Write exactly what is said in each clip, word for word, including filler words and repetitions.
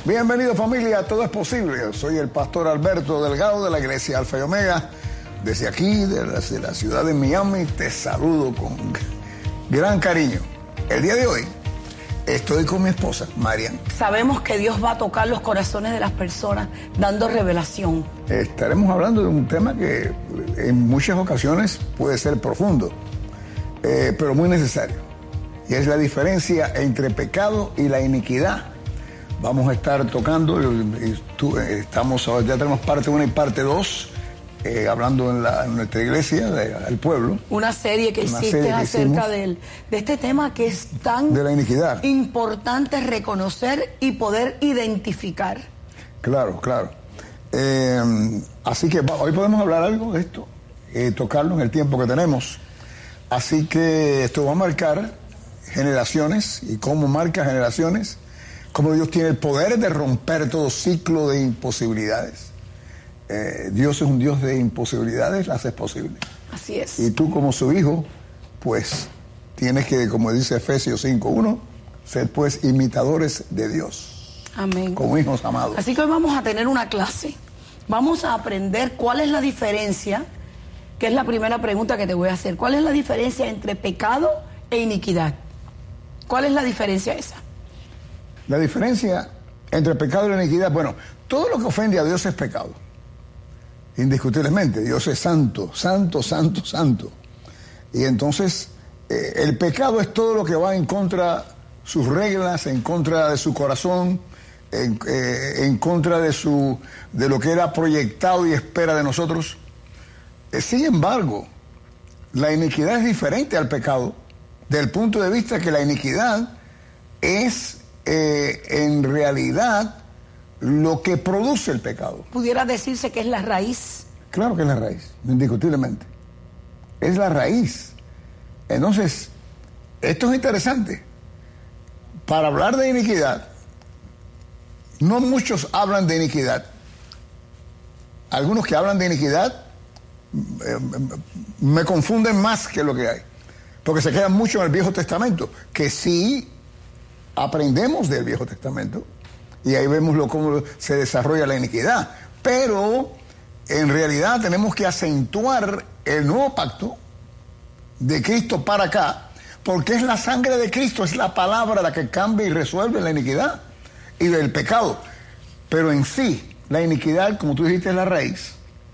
Bienvenido familia, todo es posible. Soy el pastor Alberto Delgado de la iglesia Alfa y Omega. Desde aquí, de la, de la ciudad de Miami, te saludo con gran cariño. El día de hoy estoy con mi esposa, Marian. Sabemos que Dios va a tocar los corazones de las personas dando revelación. Estaremos hablando de un tema que en muchas ocasiones puede ser profundo, eh, pero muy necesario. Y es la diferencia entre pecado y la iniquidad. Vamos a estar tocando, estamos, ya tenemos parte uno y parte dos, eh, hablando en, la, en nuestra iglesia, de, al pueblo. Una serie que Una hiciste serie que acerca hicimos, del, de este tema que es tan de la iniquidad. Importante reconocer y poder identificar. Claro, claro. Eh, así que hoy podemos hablar algo de esto, eh, tocarlo en el tiempo que tenemos. Así que esto va a marcar generaciones, y cómo marca generaciones, cómo Dios tiene el poder de romper todo ciclo de imposibilidades. Eh, Dios es un Dios de imposibilidades, las hace posibles. Así es. Y tú como su hijo, pues tienes que, como dice Efesios cinco uno, ser pues imitadores de Dios. Amén. Como hijos amados. Así que hoy vamos a tener una clase. Vamos a aprender cuál es la diferencia, que es la primera pregunta que te voy a hacer. ¿Cuál es la diferencia entre pecado e iniquidad? ¿Cuál es la diferencia esa? La diferencia entre pecado y la iniquidad, bueno, todo lo que ofende a Dios es pecado. Indiscutiblemente, Dios es santo, santo, santo, santo. Y entonces, eh, el pecado es todo lo que va en contra de sus reglas, en contra de su corazón, en, eh, en contra de, su, de lo que era proyectado y espera de nosotros. Eh, sin embargo, la iniquidad es diferente al pecado, del punto de vista que la iniquidad es eh, en realidad lo que produce el pecado. ¿Pudiera decirse que es la raíz? Claro que es la raíz, indiscutiblemente. Es la raíz. Entonces, esto es interesante. Para hablar de iniquidad, no muchos hablan de iniquidad. Algunos que hablan de iniquidad eh, me confunden más que lo que hay. Porque se quedan mucho en el Viejo Testamento, que sí aprendemos del Viejo Testamento, y ahí vemos lo, cómo se desarrolla la iniquidad. Pero en realidad tenemos que acentuar el nuevo pacto de Cristo para acá, porque es la sangre de Cristo, es la palabra la que cambia y resuelve la iniquidad y del pecado. Pero en sí, la iniquidad, como tú dijiste, es la raíz,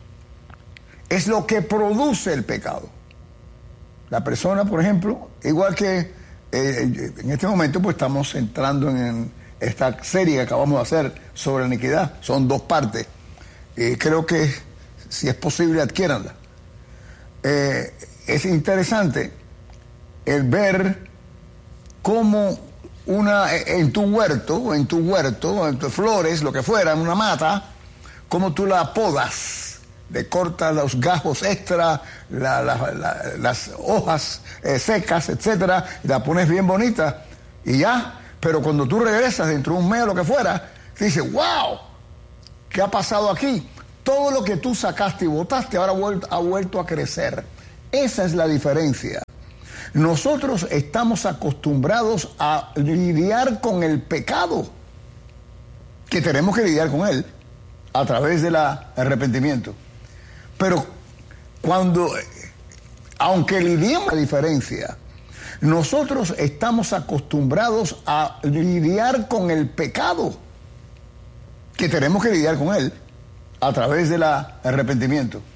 es lo que produce el pecado. La persona, por ejemplo, igual que eh, en este momento pues estamos entrando en esta serie que acabamos de hacer sobre la iniquidad. Son dos partes. Eh, creo que si es posible adquiéranla. Eh, es interesante el ver cómo una, en tu huerto, en tu huerto, en tus flores, lo que fuera, en una mata, cómo tú la podas. Le cortas los gajos extra, la, la, la, las hojas eh, secas, etcétera, y la pones bien bonita y ya. Pero cuando tú regresas dentro de un mes o lo que fuera, te dices, wow, ¿qué ha pasado aquí? Todo lo que tú sacaste y botaste ahora ha vuelto, ha vuelto a crecer. Esa es la diferencia. Nosotros estamos acostumbrados a lidiar con el pecado, que tenemos que lidiar con él a través del arrepentimiento. Pero cuando, aunque lidiemos la diferencia, nosotros estamos acostumbrados a lidiar con el pecado, que tenemos que lidiar con él a través del arrepentimiento.